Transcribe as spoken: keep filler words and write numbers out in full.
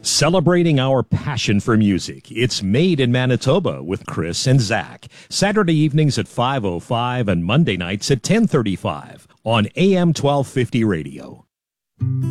Celebrating our passion for music. It's Made in Manitoba with Chris and Zach. Saturday evenings at five oh five and Monday nights at ten thirty-five on A M twelve fifty radio.